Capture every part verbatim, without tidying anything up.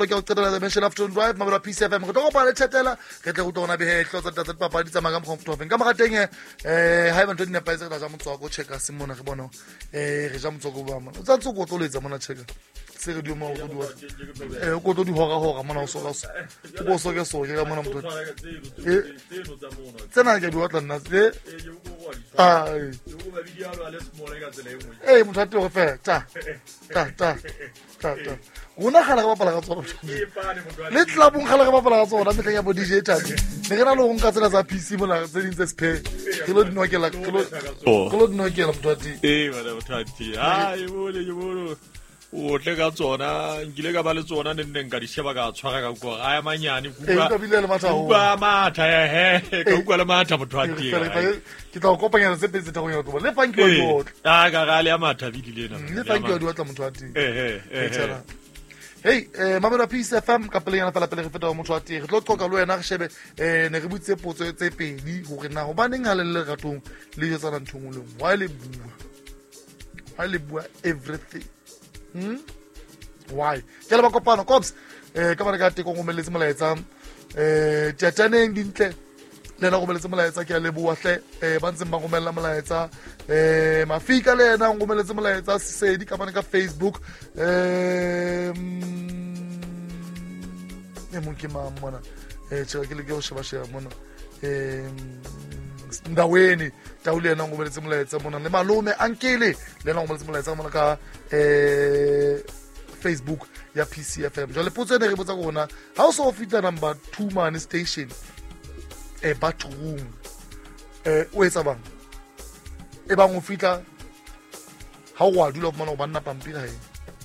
ke o qetela the Mission Afternoon Drive mamela P C F M go tlo go pa le chatela ke tle go tona behehlo tsa tsa papa di tsamaya ka mkhomfto ka magateng eh ha ba ntwe dina paise ka ja motswa go checka simona re bona eh re ja motswa go ba mona o tsantse go tloletsa mona checka se re di mo go di eh go tlo di hora hora mona o so ka so go so ke so ke ka mona motho eh tsena ke di watla nna eh ah eh motho a tlo go fe ta ta ta ta ta una khala ka bapala ka tsona le tla bong khala ka bapala ka tsona metleng ya bo D J tadi ne re na le go nka tsela tsa P C mona tse ding tse spare ke lo dinokela ke lo ke lo dinokela motho eh bana motho ha e bole e bole o tle ka tsona ngile ka ba le tsona ne nne nka di sheba ka tshwara ka go a ya manyane kuba ka bile le matha ho kuba matha ya he ka utlwa le matha motho a teng ke tla go kopanya se petse tla go ya go le fanki wa go a ga ga le ya matha bile lena le fanki wa di watla motho a teng eh eh hey eh mamela P C F M ka pele yana fela pele re feta motho a teng re tlo tloka lo wena re shebe eh ne re butse potso tse pedi go re na go baneng ha le le ratong le yo tsana nthongoleng wa le bua wa le bua everything hmm why ke le ba kopana cops eh ka ba ka teko go meletse molaetsa eh tjataneng dintle le na go meletse molaetsa ke a leboa hle eh ba ntse ba go mella molaetsa eh mafika le na go meletse molaetsa sedi ka bana ka Facebook eh e mo ke mama mona eh tsela ke le ke o sheba sheba mona eh ndaweni taule yena go meletse molaetsa mona le malome ankele le na go meletse molaetsa mona ka eh Facebook ya P C F M jwa le potso ne re botsa go gona ha o so fita number two man station e bathroom eh o etsa bang e bang o fitla ha o wa dula go mana go banna pampira he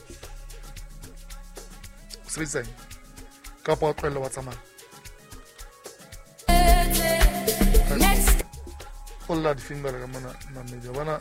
o sebetsa ka pa tlwela wa tsamaya next holla di finger ka mana mameja bana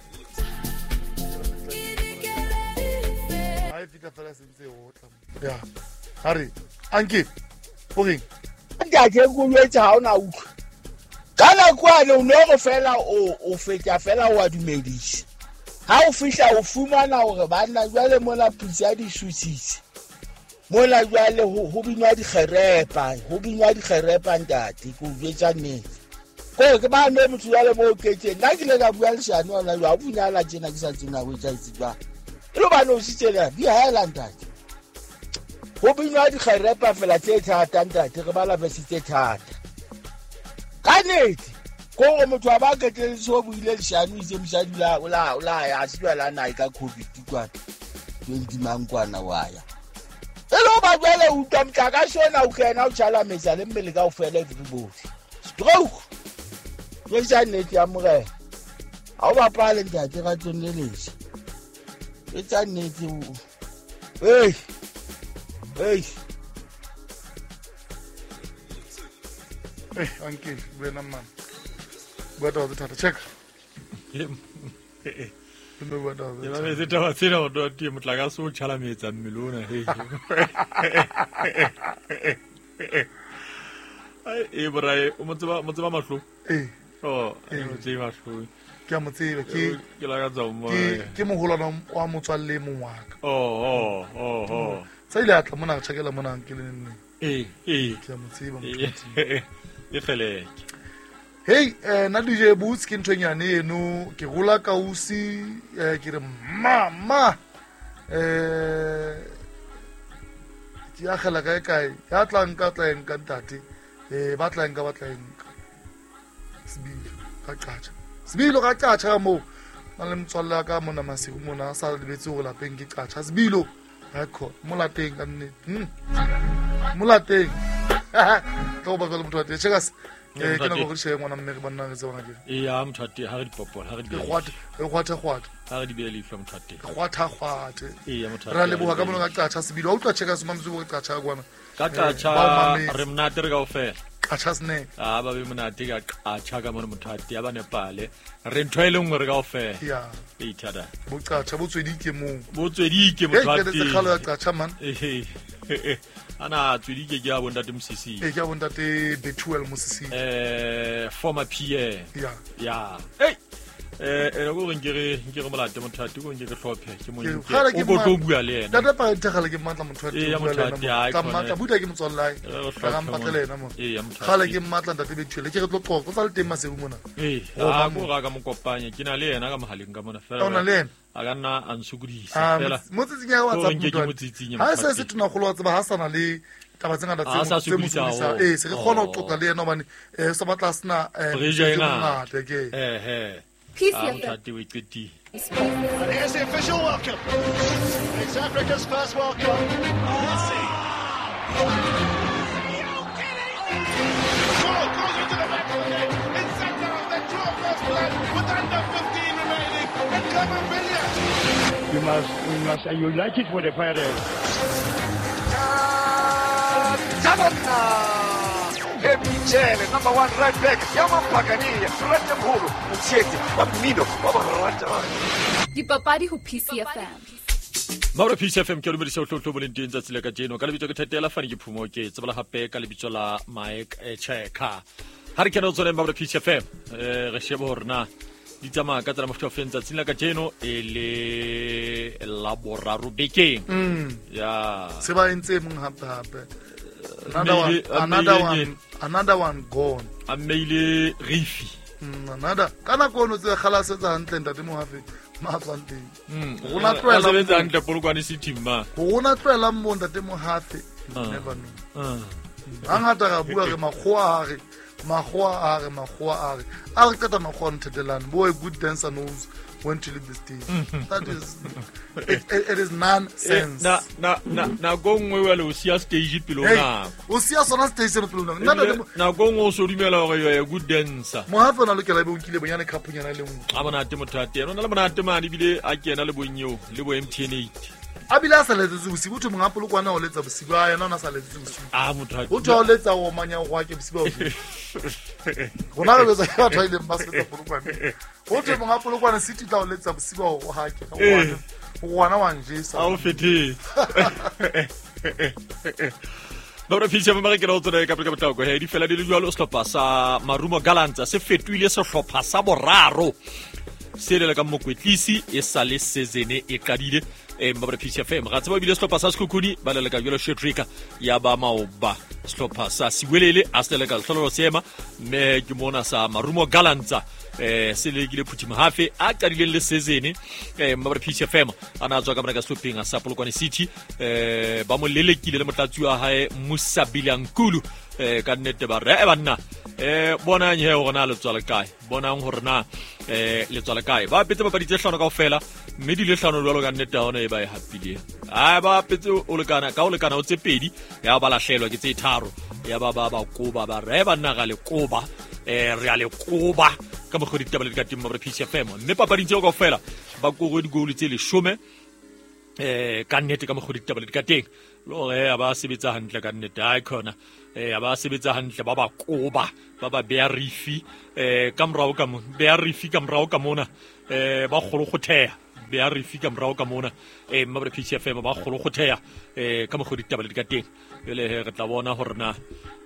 ai fitla fela se ntse o tla ya hari anki okay nda ke go lwetsa ha ona utlwa kana kwane o no go fela o o feta fela wa dumedisi ha o fihla o fumana hore bana jwale mola pizza di sutsitse mola jwale ho binwa di kgerepa ho binwa di kgerepa ntate go jwetsa ne ko ke ba ne motho jwale mo ketse nna ke le ka bua le shano ona jwa bunyala tsena ke sa tsena o etsa itse lo ba no sitsela di hela ntate go binwa di kgerepa fela tse thata ntate re bala be sitse thata kaneti ko motho a ba ketse so buile le shano itse mshadi la ola ola ya sitwala na ka covid kwa twenty mangwana waya elo ba jwale o tamtla ka shona o kena o tshala metsa le mmele ka o fela everybody stroke le janeti ya morena a o ba pale ntate ga tsoneletse e tsanetse hey hey eh anki wena man bota o tata check eh no bota o ya me se taba tsena o do ti motla ka so tshala metsa mmelona he ai e brae o motse motse ba mahlo eh oh e motse ba mahlo ke mo tsebe ke ke la ga tsa mo ke mo holana wa motswalle mo ngwaka oh oh oh oh sa ile atla mona tshakela mona nke le nne eh eh ke mo tsebe mo e khele hey eh na D J Boots ke ntwenyane eno ke gola ka usi eh ke re mama eh ke a khela kae kae ya tla nka tla nka ntate eh ba tla nka ba tla nka sibilo ka qacha sibilo ka qacha mo na le mtswalla ka mona masigo mona sa lebetse go lapeng ke qacha sibilo ha kho molateng ka nne hm molateng go ba go motho a tsheka eh ke na go re ngwana mme re bana re tsona ke e ya mthati ha re dipopolo ha re di gwata e gwata gwata ha re di be le ifla mthati gwata gwata e ya mthati ra le boga ka mona ka qacha sibilo o tla tsheka se mamzi go qacha kwana ka qacha re mnate re ka ofela qacha sne a ba be mnate ka qacha ka mona mthati ya ba nepale re nthoele ngwe re ka ofela ya e thada bo qacha bo tswedike mo bo tswedike mthati ke le khalo qacha man eh ana tswedike ke a bonda temsisi e ke a bonda te betuel mosisi eh former P A ya ya hey eh e go re ngere ngere molate mothati go ngere hlophe ke mo Ke- kgale ke o go ma- tlo bua le yena Tata pa nthagale ke matla motho Ee, ya mothati, ai, khona- tla buta ke motswallae Eh, ka ga mpatlele ena mo Ee, ya mothati. gale ke matla ntate bethuele ke re tlo qoqa o tsa le teng maseu mona eh Go a ba go ga ka mokopanya ke na le yena ka mohaleng ka mona a o na fela le ena a ka nna a nsukudisa Ah, fela mo tsitsing ya Ko WhatsApp nke ke motho wa- mo tsitsing, ha se mothati. se tonagolo wa tseba ha sana le taba tse ngata Ah, sa tse mo sokodisa, sokodisang oh. ee se re kgona go Oh. qoqa le ena obane um sa batla a sena um Pressure e ngata. ngata ke eh he P C a F M. mothati o iqetile And here's the official World Cup. It's Africa's first World Cup. Messi. Ball goes into the back of the net. It's centre of the true first play with under fifteen remaining. And Clement Villiers. You must, you must, you like it with the parents. Emichele, number one right back. Yamampakania, Raja Mulu, Mcheti, Bamino, Babaraja. Dipapadi ho P C F M. Maura P C F M ke re se tlotlo boleng teng tsa tsela ka jeno ka lebitso ke thetela fane ke phumo ke tsebala hape ka lebitso la Mike Cheka ha re kena tsone Maura P C F M eh re shebe hore na di tsamaya ka tsela mofuta ofeng tsa tsela ka jeno e le laboraro bekeng ya se ba entse mong hape hape another Maybe- one uh, another maybe- one another one gone a maile rifi Mm, another ka nako ono tse galasetsa hantle ntate mo hafe matswang teng Go na a tloela sebetsa mo- hantle polokwane se timma go gona tloela mo ntate mo hafe you Ah. never know Ah. hangata ga bua re makgowa a re makgowa a re makgowa a re a re qeta makgowa nthetelane bo a good dancer knows when to leave the stage that is it, it, it is Eh, nonsense na na na na go ngwe wa le o sia stage pelo hey na o sia sona stage se pelo nna ntate mo- na go ngo so dumela gore yo ya good dancer mo hafe o na lokela e be o nkile bonyane khapunyana le nngwe a monate motho a teng o na le monate mane ebile a kena le bonyeo le bo M T N eight a bile a sa letsetse bosigo o thwe monga polokwane o letsa bosigo a yena o na sa letsetse bosigo a motho a o thwa o letsa o manya go ake bosigo gona re betsa ke batho ba ileng ba sebetsa polokwane o thwe monga polokwane city tla o letsa bosigo go hake go gona wa njesa a o fete Laura Fischer ba re ke ra o tsone ka pele ka botlako he di fela di le jwalo sehlopha sa Marumo Gallants se fetoile sehlopha sa boraro se le ka mokwetlisi e sa le sezene e qadile e Marumo P C F M ga tseba bile sehlopha sa Sekhukhuni ba le ka jwalo Shetrika ya ba maoba sehlopha sa Siwelele a se le ka hlolo sema me ke mona sa Marumo Gallants eh se le gile Phuthima hafe a qadileng le sezene eh Marumo P C F M ana tswa ka mona ka Slopeng a sa Polokwane City eh ba mo lelekile le motlatsi wa hae Musabilankulu eh ka nnete ba re e banna eh bona nye ho rona le tswala kae bonang hore na eh le tswala kae ba petse ba paditse hlano kaofela mme di le hlano jwalo ka nnete hona e ba e hapile a ba petse o lekana ka o lekana o tse pedi ya ba lahlelwa ke tse tharo ya ba ba ba koba ba re banna ga le koba eh re a le koba ka mo kgodi tabele ka timma ba P C F M mme papaditse kaofela ba go di goal tse le shome eh ka nnete ka mo kgodi tabele ka teng lo re a ba sebetsa hantle ka nnete a khona eh a ba sebetsa hantle ba ba koba ba ba bea rifi eh ka morao ka mo bea rifi ka morao ka mona eh ba kgolo go thea bea rifi ka morao ka mona eh mabra P C F M ba kgolo go thea eh ka mo go ditabele ka teng le re tla bona hore na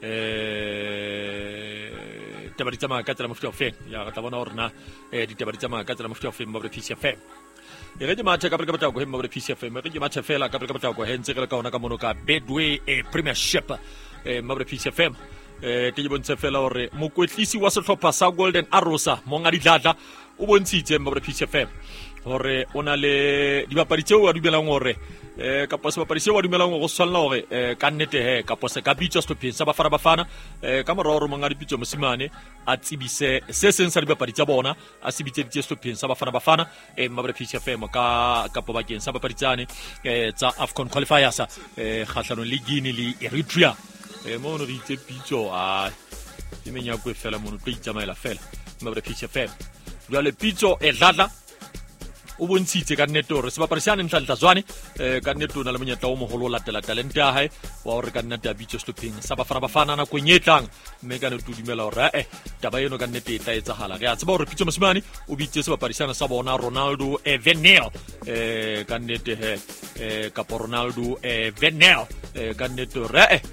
eh tabadi tsama ka tsela mo fofeng ya re tla bona hore na eh ditabadi tsama ka tsela mo fofeng mabra P C F M e re di matha ka pele ka batla go hemma P C F M re di matha fela ka pele ka batla go hentse re le ka ona ka mono ka Bedway e Premiership eh mabra P C F M eh te di bontse fela hore mokwetlisi wa sehlopha sa Golden Arrows monga ditlatla o bontshitse mabra P C F M hore ona le dibapadi tseo a dumelang hore eh ka posa bapadi tseo a dumelang go swalla hore eh ka nnete he ka posa ka bitso stopeng sa bafana bafana eh ka morao re monga dipitso mosimane a tsibise se seng sa dibapadi tsa bona a sibitse ditse stopeng sa bafana bafana eh mabra P C F M ka ka pobakeng sa bapadi tsane eh tsa AFCON qualifiers eh khahlano le Guinea le Eritrea eh mo no ditse pitso a e menya go fela mo no tlo itsamaela fela mabra P C F M jwale pitso e dlatla o bontshitse ka nnete hore se bapadi sane ntla tlazwane eh ka nnete o na le monyetla o mogolo o latela talent ya hae wa hore ka nnete a bitso stopeng sa bafana bafana na go nyetlang mme ka nnete o dumela hore eh taba eno ka nnete e tla etsahala re a tseba hore pitso mosimane o bitse se bapadi sane sa bona Ronaldo Evenel eh ka nnete he eh ka Ronaldo Evenel eh ka nnete hore eh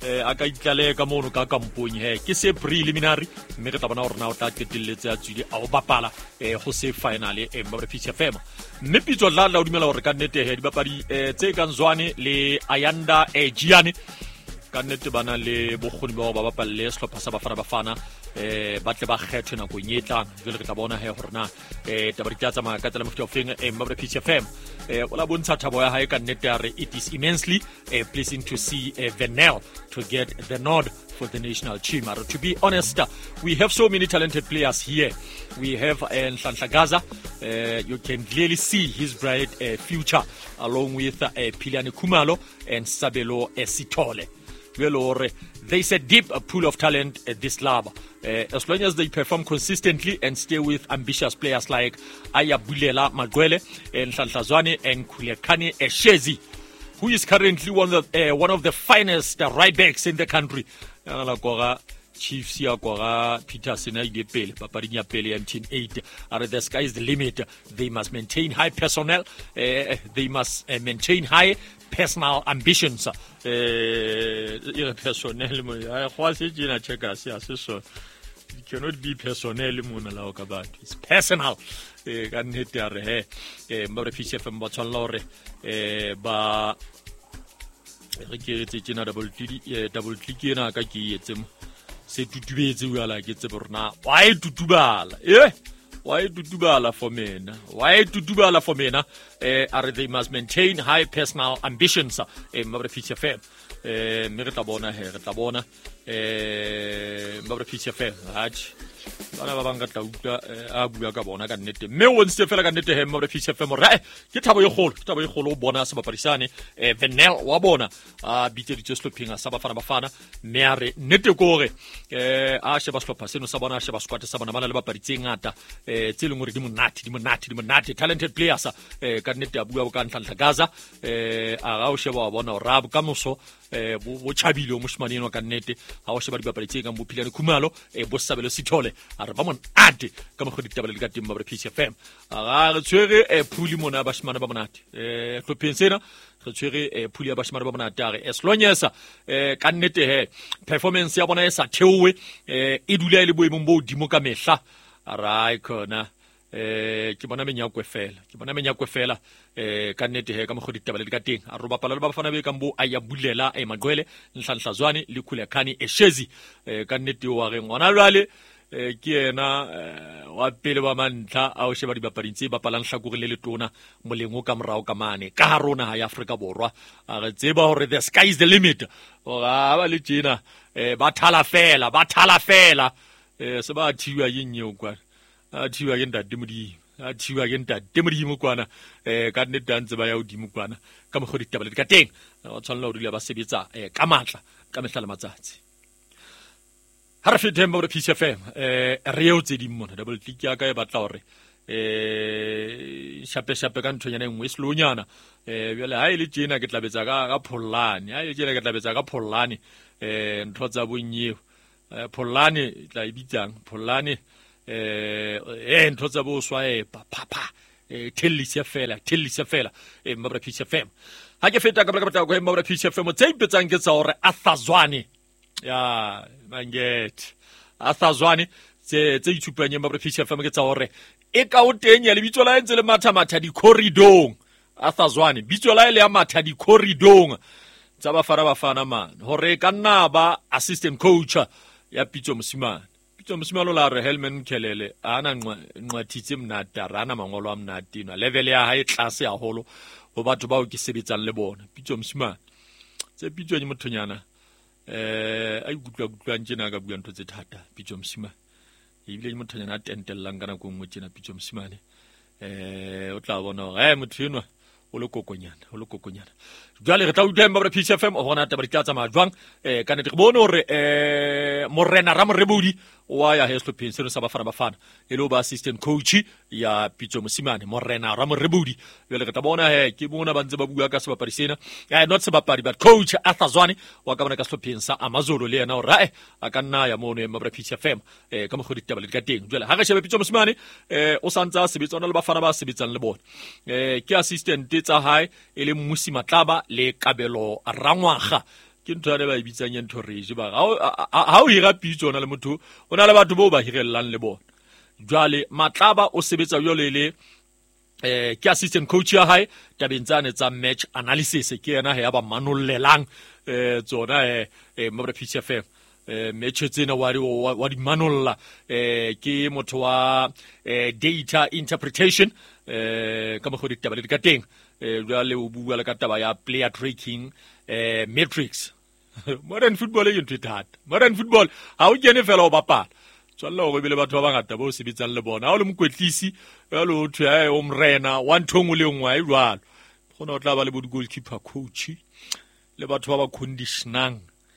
eh a ka itlale ka mono ka kampong he ke se preliminary mme re tla bona hore na o tla qetelletse a tswile a o bapala eh go se finale e Mmamola P C F M mme pitso la la o dumela hore ka nnete he di bapadi eh tse kang Zwane le Ayanda eh Giane ka nnete bana le bogoni ba ba bapalle sehlopha sa Bafana Bafana eh ba tle ba kgethwe nako nyetlang jwale re tla bona he hore na eh tabari tsa tsama ka tsela mofutho feng e Mmamola P C F M eh ola bontsha thabo ya hae ka nnete ya re it is immensely uh, pleasing to see uh, Venel to get the nod for the national team. Uh, to be honest, uh, we have so many talented players here. We have uh, Nhlanhla Gaza. Uh, you can clearly see his bright uh, future along with uh, Philani Khumalo and Sabelo Sithole. Well, there is a deep pool of talent at this club. Uh, as long as they perform consistently and stay with ambitious players like Ayabulela Magwele and Nhlanhla Zwane and Khulekani Eshezi, who is currently one of, uh, one of the finest uh, right backs in the country. Chiefs ya kwa Peterson a ile pele papading ya pele ya nineteen eighty are the sky is the limit. They must maintain high personnel, uh, they must uh, maintain high personal ambitions. Eh uh, personnel mo ya kwa se jina cheka se aseso it cannot be personnel mo na la ka batho, it's personal. Eh ka nnete ya re he eh Mmamola P C F M ba tshwalla hore eh ba re ke tse tsena double click double click ena ka ke etsemo se tutubetse o ala ke tse borna why tutubala eh why tutubala for mena why tutubala for mena eh are they must maintain high personal ambitions eh Mmamola P C F M eh me re tla bona he re tla bona eh Mmamola P C F M hatch bana ba banga tla utlwa a bua ka bona ka nnete mme o ntse fela ka nnete he Mmamola P C F M re ke thabo e kgolo thabo e kgolo o bona se baparisane eh Venel wa bona a bitse ditse slopinga sa Bafana Bafana mme a re nnete gore eh a sheba slopha seno sa bona a sheba squad sa bona bana le baparitse ngata eh tse leng gore di monate di monate di monate talented players eh ka nnete a bua ka Nhlanhla Gaza eh a ga o sheba wa bona o rab ka moso eh bo chabile o moshmane no ka nnete ha o sheba di baparitse ka mo Philani Khumalo e bo Sabelo Sithole a re ba mon ate ka mo go ditabela ka timba ba P C F M a ga re tshwere e phuli mona ba shimana ba monate eh tlhopheng sena re tshwere e phuli ya ba shimana ba monate a re as long as eh ka nnete he performance ya bona e sa theowe eh e dula ile boemong bo dimo ka mehla a ra ikona eh ke bona menyakwe fela ke bona menyakwe fela eh ka nnete he ka mo go ditabela ka teng a roba pala le ba Bafana be ka mbo Ayabulela e Magwele Nhlanhla Zwane le Khulekani Eshezi eh ka nnete wa re ngwana lwale eh ke ena wa pele ba mantla a o sheba di bapadintse ba palang hlakore le letona molengo ka morao ka mane ka harona ha ya Afrika Borwa a re tseba hore the sky is the limit o ga ba le tjena eh ba thala fela ba thala fela eh se ba thiwa yinnyo kwa a thiwa ke ntate modimo a thiwa ke ntate modimo kwana eh ka nnete dantse ba ya odimo kwana ka mo go ditabela ka teng o tshwanela o dile ba sebetsa eh ka matla ka mehlala matsatsi ha re fete Mmamola P C F M eh re yo tse di mona double click ya ka e batla hore eh shape shape ka nthonyana engwe slonyana eh bjale ha ile tjena ke tlabetsa ka ka Phollane ha ile tjena ke tlabetsa ka Phollane eh ntho tsa bonnyewe eh Phollane tla ibitsang Phollane eh eh ntho tsa bo swaepa papa eh tellisa fela tellisa fela eh Mmamola P C F M ha ke feta ka bla ka batla go Mmamola P C F M tse ipetsang ke tsa hore Arthur Zwane ya manget Arthur Zwane tse tse itshupanya Mmamola P C F M ke tsa hore e ka o teng ya le bitso la ntse le matha matha di corridor Arthur Zwane bitso la ile ya matha di corridor tsa Bafana Bafana man hore ka nna ba assistant coach ya Pitso Mosimane Pitso Mosimane la re Helman Kelele ana nqwathitse mnata rana mangolo a mnati na level ya ha e tlase haholo ho batho ba o ke sebetsang le bona Pitso Mosimane tse Pitso nye mothonyana eh a ikutlwa kutlwa ntjena ka bua ntho tse thata Pitso Mosimane e bile mothonyana a tentellang kana go ngwe tjena Pitso Mosimane eh o tla bona ga motho enwa o le kokonyana o le kokonyana jwale re tla utlwa Mmamola P C F M o bona taba di tla tsamaya jwang eh kana re bone hore eh Morena Ramrebodi wa ya Heslo seno sa Bafana Bafana e lo ba assistant coach ya Pitso Mosimane Morena Ramrebodi jwale re tla bona he ke bona ba ntse ba bua ka se bapadi sena eh not se bapadi but coach Arthur Zwane wa ka bona ka Slopeng sa Amazulu le yena o ra a ka nna ya mono Mmamola P C F M eh ka mo go ditaba le ka teng jwale ha re shebe Pitso Mosimane eh o santsa sebetsana le Bafana ba sebetsang le bona eh ke assistant tsa hae e le Mmusi Matlaba le Kabelo Rangwaga ke ntho ya ba e bitsang entourage ba ha o hira pitso ona le motho ona le batho bo ba hirellang le bona jwale Matlaba o sebetsa yo le eh ke assistant coach ya hae tabeng tsane tsa match analysis ke yena ha ba manollelang eh tsona eh Mabra P C F M eh match tsena wa wa di manolla eh ke motho wa eh data interpretation eh ka mo go ditaba le di ka teng eh jwale o bua le ka taba ya player tracking eh metrics modern football e ntwe thata modern football ha o kene fela o bapala tswalla go bile batho ba bangata ba o sebetsang le bona ha o le mokwetlisi ya lo thwe o mrena wa nthongo le ngwa e jwalo gona o tla ba le bo goalkeeper coach le batho ba ba conditionang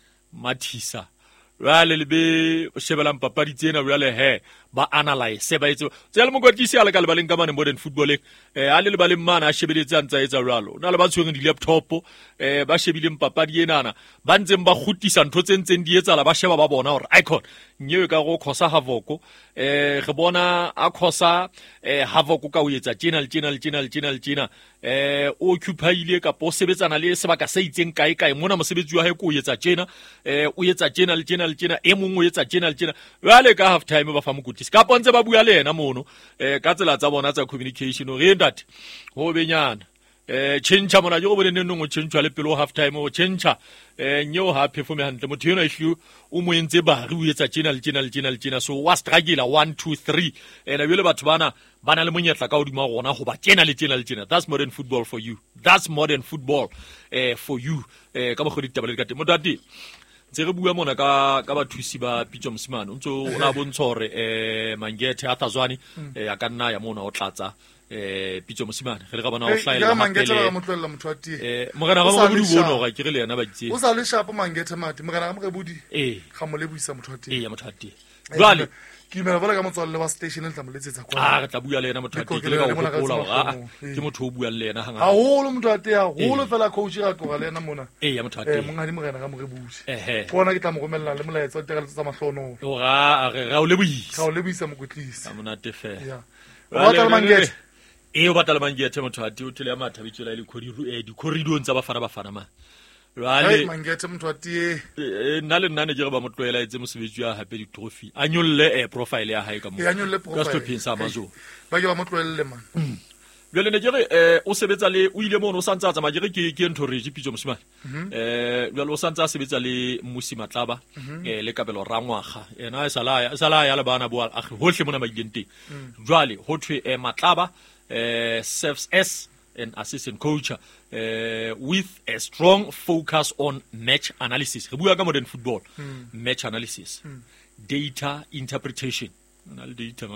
mathisa rale le be shebelang papadi tsena rale he ba analyze se ba itse tsela mokwetlisi a le ka le baleng ka mane modern football eh a le le baleng mana a shebeletse ntsa etsa ralo na le ba tshweng di laptop eh ba shebileng papadi enana ba ntseng ba khutisa ntho tsentseng di etsa la ba sheba ba bona hore icon nyewe ka go khosa havoko eh re bona a khosa eh havoko ka o etsa channel channel channel channel channel eh o occupyile ka po sebetsana le sebaka se itseng kae kae mona mosebetsi wa hae ko o etsa channel eh o etsa channel channel channel e mongwe o etsa channel channel jwale ka half time ba fa mokutisi ka pontse ba bua le yena mono eh ka tsela tsa bona tsa communication re ntate ho benyana eh chencha mona jo bone nno ngo chencha le pelo half time o chencha eh nyo ha perform hantle motho yena ishu o mo entse ba re o etsa channel channel channel channel so was struggle one two three ena bile batho bana bana le monyetla ka odima gona go ba channel channel channel that's modern football for you that's modern football eh for you eh ka mo go ditaba le ka temo dati tse re bua mona ka ka bathusi ba Pitso Mosimane ntso o na bontshore eh Mangethe a Tazwani eh a ka nna ya mona o tlatsa eh Pitso Mosimane re ga bona o hlaela Mangethe ba mo tlwella motho wa tie eh mogana ga mo bodi bono ga ke re le yena ba ditse o sa le shapo Mangethe mati mogana ga mo re bodi eh ga mo le buisa motho wa tie eh ya motho wa tie jwale ke me bona ka motsolle wa station le tla mo letsetsa kwa ah re tla bua le yena motho wa tie ke le ka go bola ga ke motho o bua le yena hanga ha holo motho wa tie ha holo fela coach ga tloga le yena mona eh ya motho wa eh tie mongadi mogana ga mo re budi eh bona ke tla mo romella le molaetsa tega le tsa mahlono o ga re ga o le buisa ga o le buisa mokwetlisi amona te fe ya o batla Mangethe e o batla Mangethe motho wa tie o tele ya mathabitso la ile corridor eh di corridor tsa bafana bafana ma Hey, Mangethe motho wa tie nna le nna ne ke re ba mo tloela etse mosebetsi ya hape di trophy a nyolle eh profile ya hae ka mo e a nyolle ka profile stopping sa mazo ba ke ba mo tlwelle man bjale ne ke re eh o sebetsa le o ile mono o santsa tsa ma ke re ke ke entourage Pitso Mosimane eh bjale o santsa sebetsa le Mmusi Matlaba eh le kabelo rangwaga ena e sala e sala ya le bana bo a hohle mona ba igente jwale ho thwe eh Matlaba eh serves as an assistant coach uh, with a strong focus on match analysis. Re bua ka modern football, mm. match analysis, mm. data interpretation, data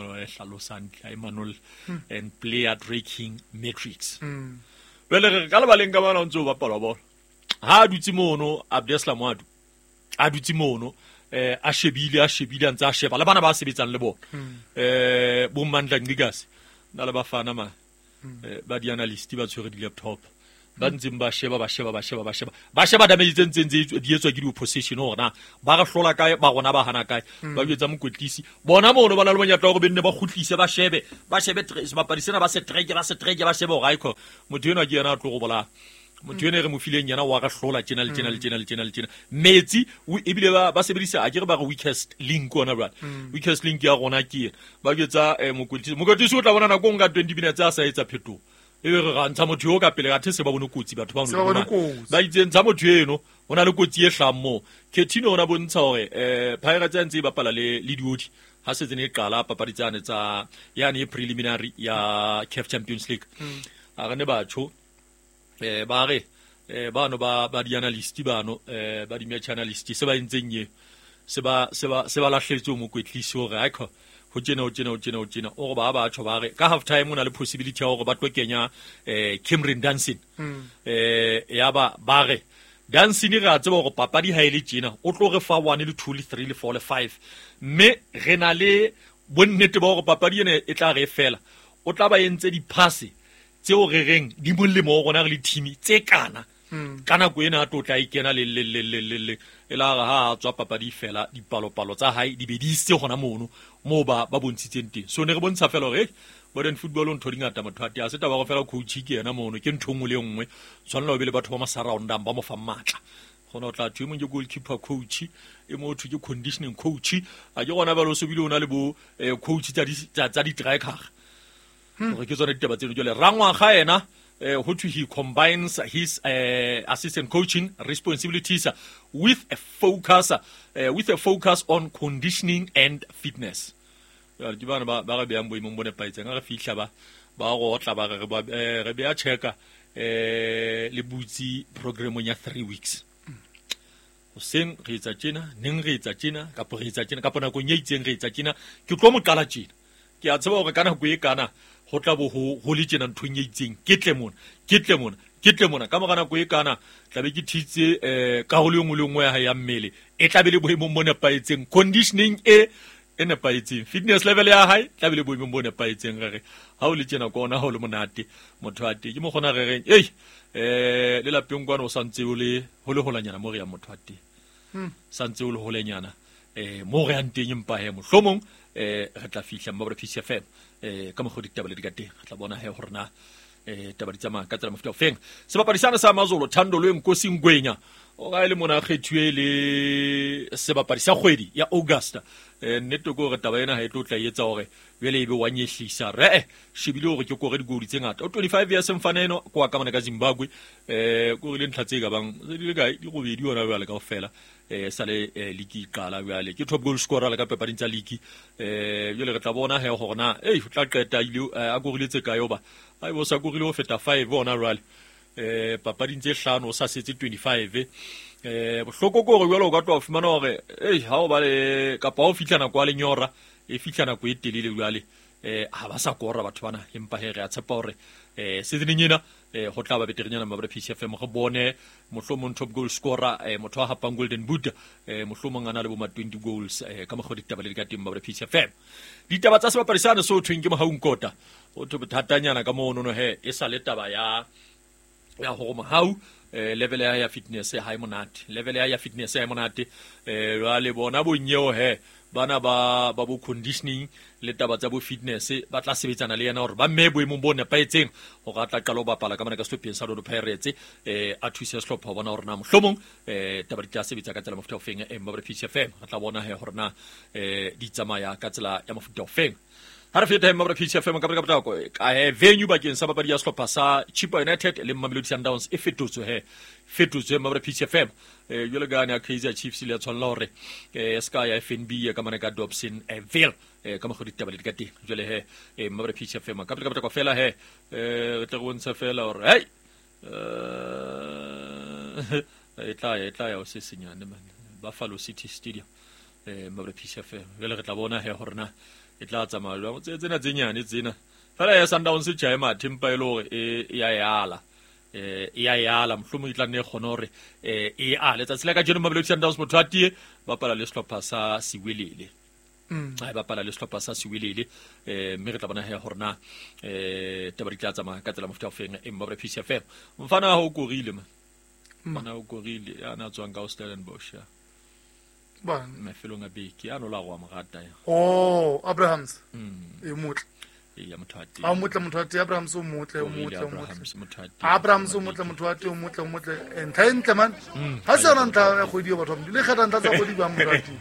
mm. and player tracking metrics. Mm. Well, re ka le baleng ka bana ntse o bapala bolo. Ha dutse mono Abdeslam Wadu. A dutse mono eh a shebile a shebile a ntse a sheba le bana ba sebetsang le bona. Eh bo Mandla Ngigasi na le bafana ma eh ba di analyst ba tshwere di laptop ba ntseng ba sheba ba sheba ba sheba ba sheba ba sheba damage tse ntseng di etswa ke di opposition hona ba ga hlola kae ba gona ba hana kae ba bjetsa mokwetlisi bona mono ba na le monyatla go benne ba khutlise ba shebe ba shebe ba parisena ba se treke ba se treke ba shebe o gaiko motho yena ke yena a tlo go bola motho yena re mo fileng yana wa ga hlola channel channel channel channel channel metsi e bile ba ba sebedisa a ke re ba go weakest link ona bra weakest link ya gona ke ba bjetsa mokwetlisi mokwetlisi o tla bona na go nga twenty minutes a sa etsa pheto e re ga ntsha motho yo ka pele ga these ba bone kotsi batho ba bona ba itse ntsha motho eno ona le kotsi e hlammo Ketino ona bontsha hore eh Pirates ntse ba pala le le diodi ha se tsene qala papaditsane tsa yani preliminary ya C A F Champions League a ga ne ba tsho eh ba re eh bano ba ba di analyst bano eh ba di match analyst se ba intsenye se ba se ba se ba lahletse mo kwetlisi hore a kho ho tsena ho tsena ho tsena ho tsena o ba ba tsho ba re ka half time ona le possibility ya hore ba tlo kenya eh Cameron Dancing eh ya ba ba re Dancing re a tseba hore papadi ha ile tsena o tlo re fa one le two le three le four le five me re na le bonnete ba hore papadi ene e tla re fela o tla ba entse di pass tseo re reng di molemo gona re le team tse kana kana go ena to tla ikena le le le le le ela ga ha tswa papadi fela di palo palo tsa hae di be di se gona mono mo ba ba bontshitseng teng so ne re bontsha fela hore modern football o ntho dingata motho a tia se taba go fela coach ke yena mono ke nthongwe le nngwe tshwanela o bele batho ba ma surround ba mo fa matla gona o tla thwe mo ke goalkeeper coach e motho ke conditioning coach a ke gona ba lo sobile ona le bo coach tsa di tsa di striker gore ke tsone ditaba tseno jole rangwa ga ena who to he combines his uh, assistant coaching responsibilities with a focus uh, with a focus on conditioning and fitness. Ya di bana ba ba be ambo imong bone paitseng ga fihla ba ba go tla ba re ba re be a checka eh le butsi program ya three weeks. O seng re etsa tjena neng re etsa tjena ka po re etsa tjena ka pona go nyeitseng re etsa tjena ke tlo mo qala tjena ke a tseba gore kana go e kana go tla bo go le tjena ntho nyeitseng ke tle mona ke tle mona ke tle mona ka mogana go e kana tla be ke thitse eh ka go le ngwe le ngwe ya ya mmele e tla be le boemong bona paetseng conditioning e ene paetseng fitness level ya high tla be le boemong bona paetseng re ha o le tjena kona ha o le monate motho a te ke mo gona re re ei eh le la pengwana o santse o le ho le holanyana mo re ya motho a te hm santse o le holenyana eh mo re anteng empa he mohlomong eh re tla fihla mo P C F M eh ka mo go ditaba le di ka teng re tla bona he horna eh taba di tsama ka tsela mofuta ofeng se bapadisana sa mazolo Thando le Nkosi Ngwenya o ga ile mona kgethuwe le se bapadisa kgwedi ya August eh netto go re taba ena ha e tlo tla etsa hore bele ebe wa nyehlisa re shebile hore ke go re digodi tse ngata o twenty-five years mfaneno kwa ka mona ka Zimbabwe eh go ile ntlhatse ka bang di le kae di go be di ona ba le ka ofela eh sale ligi qala bjale ke top goal scorer le ka pepa dintsa ligi eh bjale re tla bona he hona eh tla qeta ile a go riletse ka yoba ai bo sa go rile ho feta five bona rally eh papa dintse hlano o sa setse twenty-five eh bohloko go re bjalo o ka twa fumana hore eh ha o ba le ka pa o fitlana kwa le nyora e fitlana go etelele bjale eh ha ba sa kora batho bana empa he re a tshepa hore eh sezinnyena eh ho tla ba beterinyana mabra P C F M go bone mohlomong top goal scorer eh motho ha hapang golden boot eh mohlomong ana le bo ma twenty goals eh ka mo go ditaba le ka teng mabra P C F M ditaba tsa sebaparisana so thweng ke mohaungkota o tlo bethatanyana ka mo nono he e sa le taba ya ya ho mo hau eh level ya fitness ya high monate level ya fitness ya monate eh wa le bona bonyeo he bana ba ba bo conditioning le taba tsa bo fitness ba tla sebetsana le yana hore ba mebo mo bone paetseng go ga tla qalo bapala ka mana ka Stopien sa do Pirates eh a thuisa sehlopha bona hore na mohlomong eh taba di tla sebetsa ka tsela mofuta ofeng e mabra P C F M tla bona he hore na eh di tsamaya ka tsela ya mofuta ofeng ha re feta mabra P C F M ka ka botako ka he venue bakeng sa babadi ya sehlopha sa Chippa United le Mamelodi Sundowns e fetotso he fetotso mabra P C F M eh yole gane a Kaizer Chiefs le tshwanela hore eh ska ya F N B ka mana ka Dobson e Ville eh ka mo go ditaba le di ka teng jole he eh mabra P C F M ka ka botako fela he eh re tla go ntse fela hore hey eh e tla e tla ya o se senyane man Buffalo City Stadium eh mabra P C F M jole re tla bona he hore na e tla tsamaya tse tsena tsenyane tsena fela ya Sundowns se tshaya thimpa e lo e ya yala eh ya yala mhlomo itla ne khonore eh e a letsa tsela ka jeno Mamelodi Sundowns motho a tie ba pala le sehlopha sa Siwelele mm ai ba pala le sehlopha sa Siwelele eh mme re tla bona he horna eh taba di tla tsamaya ka tsela mofuta ofeng e mabra P C F M mfana ho korile man mana ho korile ana tswang ka Stellenbosch ya ba me felonga beki ano la go amagata ya oh Abrahams mm e motle ya mothati a motle mothati Abrahams o motle o motle o motle Abrahams o motle mothati o motle o motle entla entle man ha se ona ntla ya kgwedi batho di le khata ntla tsa kgwedi ba mothati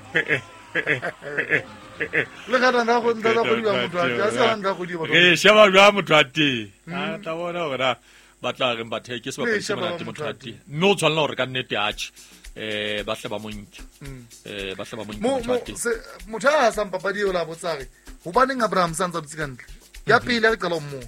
le khata ntla go ntla tsa kgwedi ba mothati ha se ona ntla kgwedi batho eh shaba ba mothati a tla bona hore ba tla re ba theke se ba petse mothati no tshwana hore ka nnete atch eh ba hle ba monki eh ba hle ba monki mothati motho a sa mpapadi o la botsare ho baneng Abraham sa ntsa tsikandle ya pele ya qala mo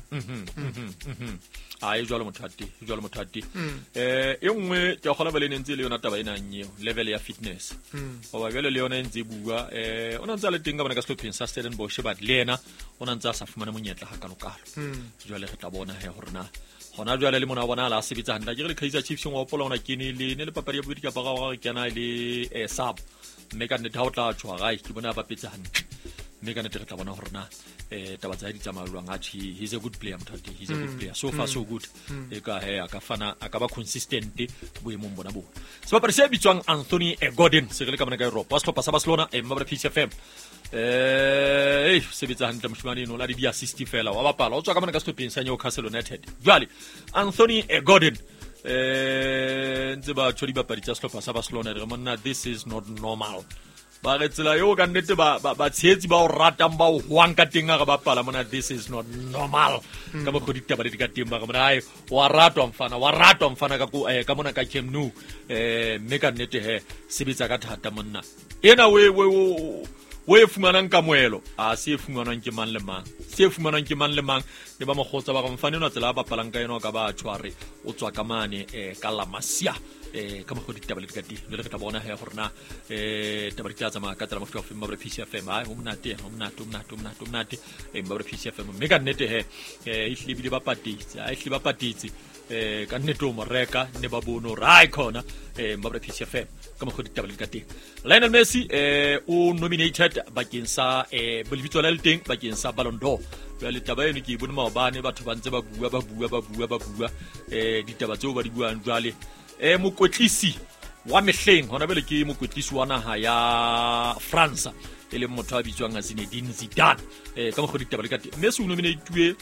ai jwalo mothati jwalo mothati eh e nngwe ke gola bale nentse le yona taba ena nnye level ya fitness o ba bele le yona ntse bua eh ona ntse le tenga bana ka Stopien sa Stellenbosch ba le yena ona ntse sa fumana monyetla ha kalo kalo jwale re tla bona he horna hona jwale le mona bona la sebetsa handa ke re Kaizer Chiefs ngo opola ona kene le ne le papadi ya bobedi ka ba ga kena le eh sub mme ka nnete ha o tla tshwa ga ke bona ba petse hantle mme ka nnete re tla bona horna eh taba tsa di tsamayelwang athi he's a good player mothati he's a good player so far so good e ka he aka fana aka ba consistent boemong bona bona se ba se bitswang Anthony Gordon se re le ka mona ka Europe was topa sa Barcelona e mabra P C F M eh se bitsa hantle moshimane no la di assist fela wa bapala o tswa ka mona ka Stopien sa Newcastle United jwale Anthony Gordon eh ntse ba tshodi ba paditsa sehlopha sa Barcelona re monna this is not normal ba re tsela yo ka nnete ba ba tshetsi ba o ratang ba o hwang ka teng ga ba pala mona this is not normal ka mo khodi taba le ka teng ba ga mona ai wa ratwa mfana wa ratwa mfana ka ku eh ka mona ka Camp Nou eh me ka nnete he sebetsa ka thata monna ena we we we fumanang ka moelo a se fumanang ke mang le mang se fumanang ke mang le mang le ba mo khotsa ba go mfane no tsela ba palang ka eno ka ba tshware o tswa ka mane eh ka la Masia eh ka mo khodi taba le ka di le re ka bona he gorna eh taba tsa tsama ka tsela mo fo mo P C F M ai ho mnate ho mnate mnate mnate mnate eh mo P C F M me ka nnete he eh ihlibile ba patitsi a ihliba patitsi eh ka nnete o mo reka ne ba bono ra ikona eh mo P C F M ka mo khodi taba le ka di Lionel Messi eh o nominated bakeng sa eh bolibitso la le teng bakeng sa Ballon d'Or le taba eno ke ibone maobane batho ba ntse ba bua ba bua ba bua ba bua eh ditaba tseo ba di buang jwale eh mokwetlisi wa mehleng hona bele ke mokwetlisi wa naha ya France e le motho a bitswang Zinedine Zidane eh ka mo khodi taba le ka Messi o nominated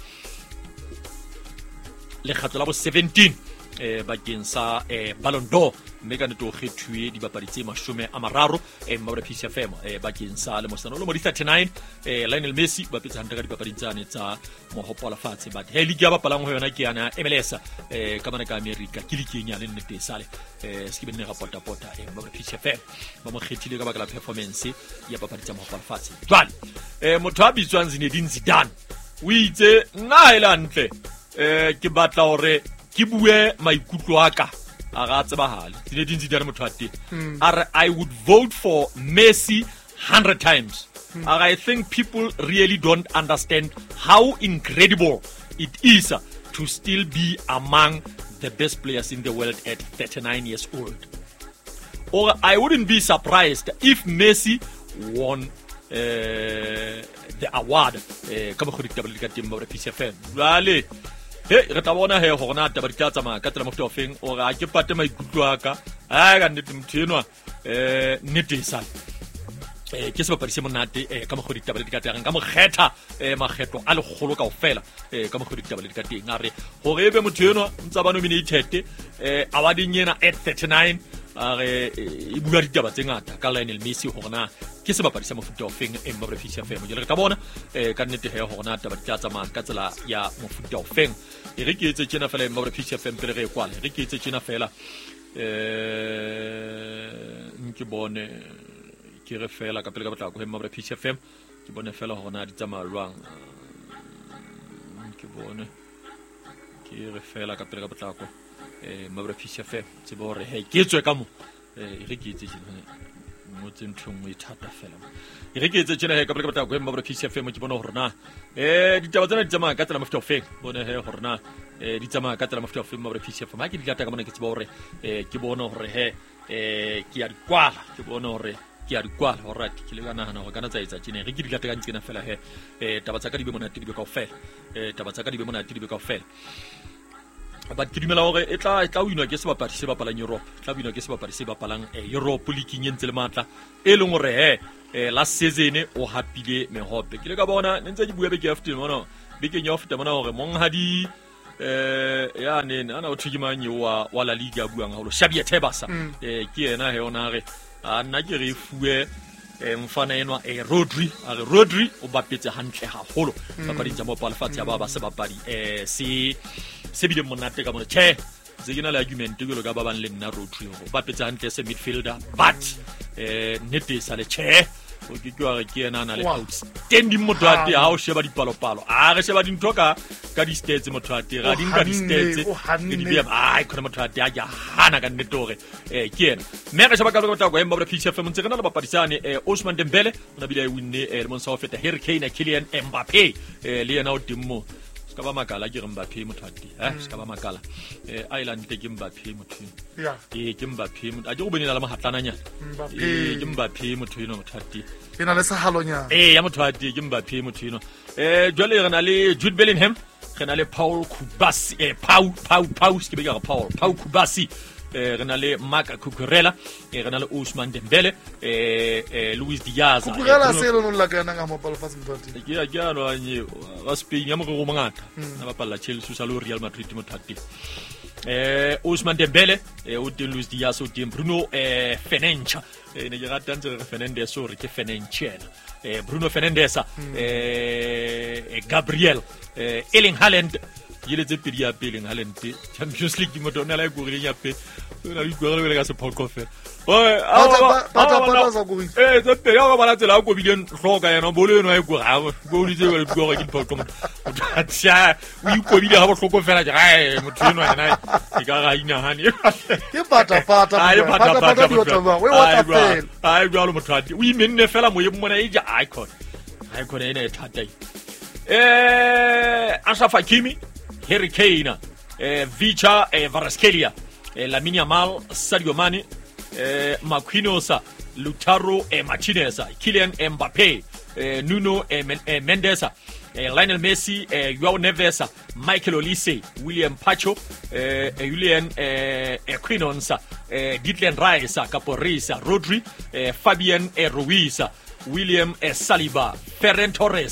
le khatlo la bo seventeen eh bakeng sa eh Ballon d'Or mme ka neto kgethuwe di bapaditse mashome a mararo e mabra P C F M e bakeng sa le mosano lo mo di thirty-nine eh Lionel Messi ba petsa handa ka di bapaditsane tsa mo hopola fatshe but he liga ba palang ho yona ke yana M L S eh ka mana ka America ke likenya le nnete sale eh se ke benne ga pota pota e mabra P C F M ba mo kgethile ka baka la performance ya bapaditsa mo hopola fatshe jwale eh motho a bitswang Zinedine Zidane o itse nna ela ntle eh ke batla hore ke bue maikutlo aka aga tsebahale Zinedine Zidane motho a teng are I would vote for Messi one hundred times mm. I think people really don't understand how incredible it is to still be among the best players in the world at thirty-nine years old or I wouldn't be surprised if Messi won uh, the award ka mo khodi taba le ka teng mo P C F M vale he re ta bona he hona taba ditla tsama ka tsela mo fetofeng o ga ke pate maikutlo aka a ga nnete mtheno eh nnetisa eh ke se ba parise monate eh ka mo khodi taba le ka teng ka mo kgetha eh makgetlo a le kholo kaofela eh ka mo khodi taba le ka teng a re gore ebe mtheno ntsa ba nominated eh awarding yena at thirty-nine a re e bua ditaba tse ngata ka Lionel Messi hona ke se ba parise mo fetofeng e mo P C F M le ka bona eh ka nnete he hona taba ditla tsama ka tsela ya mo fetofeng e re ke etse tsena fela mo P C F M pele re kwala re ke etse tsena fela eh nke bone ke re fela ka pele ka batla go mo P C F M ke bone fela hona di tsama lwang ke bone ke re fela ka pele ka batla go eh mo P C F M tse bore he ke tswe ka mo eh re ke etse tsena mo tsentshong e thata fela e re ke etse tsena he ka pele ka batla go mo P C F M ke bone hore na eh ditaba tsena di tsama ka tsela mafita ofeng bone he hore na eh di tsama ka tsela mafita ofeng mo P C F M ha ke di lata ka mona ke tseba hore eh ke bone hore he eh ke a di kwala ke bone hore ke a di kwala hore ke le kana hana go kana tsa etsa tsene re ke di lata ka ntsena fela he eh taba tsa ka di be mona di be ka ofela eh taba tsa ka di be mona di be ka ofela ba ke dumela hore e tla e tla winwa ke se bapadi se bapalang Europe tla winwa ke se bapadi se bapalang Europe league e ntse le matla e leng hore he eh la season o hapile mehope ke le ka bona ntse di bua be ke after mona be ke nya ofita mona hore mong ha di eh ya ne ana o thigimanye wa wa la liga buang haholo Xavier Tebas eh ke yena he ona re a nna ke re fuwe eh mfana enwa eh Rodri a re Rodri o bapetse hantle haholo bapadi tsa mo palfatse ya ba ba se bapadi eh si se bile monate ka mona che ze ke na le argument ke lo ka ba bang le nna Rodri go bapetse hantle se midfielder but eh nete sa le che o ke twa ke ena na le outstanding motho a o sheba dipalopalo a re sheba dintho ka ka di stats motho a tira di nka di stats ke di bia ai khona motho a tira ya hana ka nnetore eh ke ena me re sheba ka go tla go emba ba P C F M ntse re na le bapadisane eh Ousmane Dembele ona bile a winne eh le monsa o feta Harry Kane Kylian Mbappé eh le yena o dimmo ska ba makala ke re Mbappé motho a tira eh ska ba makala eh Island ke Mbappé motho ya eh ke Mbappé motho a je go benela le mahatlana nya eh ke Mbappé motho eno motho a tira e na le sahalonya eh ya motho a tira ke Mbappé motho eno eh jwale re na le Jude Bellingham re na le Paul Kubasi eh Pau Pau Pau ke be ka Paul Pau Kubasi eh re na le Marc Cucurella, eh re na le Ousmane Dembele, eh eh Luis Diaz. Cucurella se lo non la kana nga mo palafasi mphati. Ke ya jalo a nye wa Spain ya mo go mangata. Na ba palla Chelsea sa lo Real Madrid mo thati. Eh Ousmane Dembele, eh o teng Luis Diaz, o teng Bruno eh Fernandes. Eh ne ga tantse re Fernandes sorry ke Fernandes. Eh Bruno Fernandes, eh Gabriel, eh Erling Haaland. Il est pili ya Erling Haaland. Champions League mo dona la go re ya pe. Na di go re ga se Paul Coffey. Ouais, Pata pata pata sa go. Eh ze pe ya ba la tsela go bileng hloka yana bolo eno e go ga go di ze go go ke Paul Coffey. Tsa o ikobile ha bo hloko fela ja ga motho eno yana e ka ga ina hani. Ke pata pata pata pata di otaba we what happened. Ai jalo motho ati o imenne fela mo ye mona e ja icon. Icon ene e thata. Eh Ashraf Hakimi, Harry Kane, eh Vicha, eh Kvaratskhelia, eh Lamine Yamal, Sadio Mane, eh Marquinhos, Lautaro, eh Martinez, Kylian Mbappé, eh Nuno, eh, Men- eh Mendes, eh Lionel Messi, eh Joao Neves, Michael Olise, William Pacho, eh Julian eh Quinons, eh Declan Rice, Capo Reis, Rodri, eh Fabian eh, Ruiz, William eh, Saliba, Ferran Torres,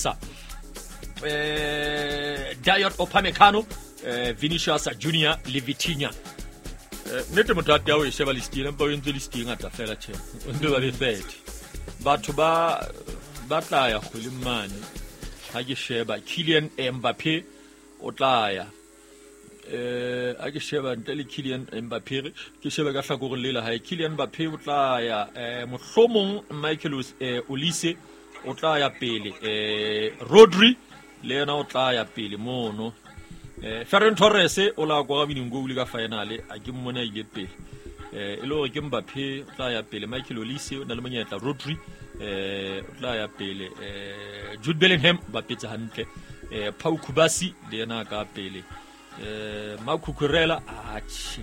eh Dayot Upamecano, eh Vinicius Junior, Levitinha. Eh nete motho a tao e sheba listing ba yentse listing ata fela che ndo ba le thirty batho ba ba tla ya go le mane ha ke sheba Kylian Mbappé o tla ya eh a ke sheba ntele Kylian Mbappé ke sheba ka hlakore lela ha Kylian Mbappé o tla ya eh mohlomong Michael eh, Olise o tla ya pele eh Rodri le yena o tla ya pele mono eh Ferran Torres o la go ga bineng go ka finale a ke mmona ile pele eh elo ke Mbappé o tla ya pele Michael Olise o na le monyetla Rodri eh o tla ya pele eh Jude Bellingham ba petsa hantle eh Pau Kubasi le yena ka pele eh Marc Cucurella a chi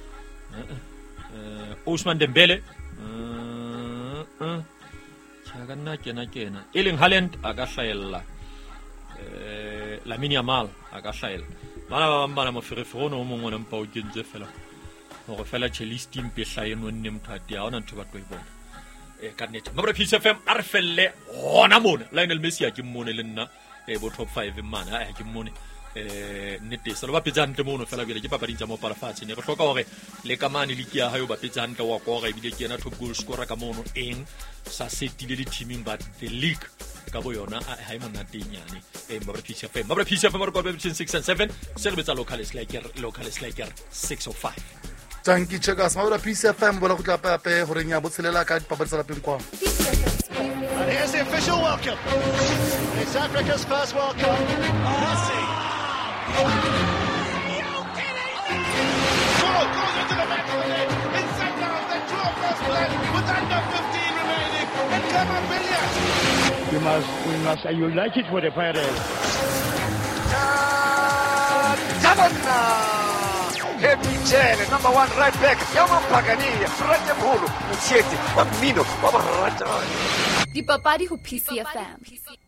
eh Ousmane Dembele eh tshaka nna kena kena Erling Haaland a ka hlaella eh Lamine Yamal a ka hlaela bana ba bana mo ferefero no mo ngwana mpa o kentse fela go fela Chelsea team pe hlaeno nne mthati ha ona ntho ba tlo e bona e ka nete mabra P C F M a re felle gona mona Lionel Messi a ke mmone le nna e bo top five mana a ke mmone eh nete sa lo ba petsa ntle mono fela bile ke papading tsa mo parafatse ne re hloka hore le kamane le ke ya hayo ba petsa ntle wa kora ebile ke yena top goal scorer ka mono eng sa setile le teaming but the league ka bo yona a ha mo natenyane e mabra P C F M mabra P C F M re go between six and seven se re betsa local is like local is like six oh five. Thank you checkers mabra P C F M bola go tla pape gore nya botshelela ka dipapadi tsa lapeng kwa. And here's the official welcome. It's Africa's first World Cup. Messi. Oh, goes into the back of the net. Inside now, the draw first play with under fifteen remaining. And come on, Billions. We must, we must, and you like it for the Pirates. Tavanna. Epicele, number one right back. Yaman Pagania. Rajabulu. Muchetti. Bambino. Babarata. Di papadi ho P C F M.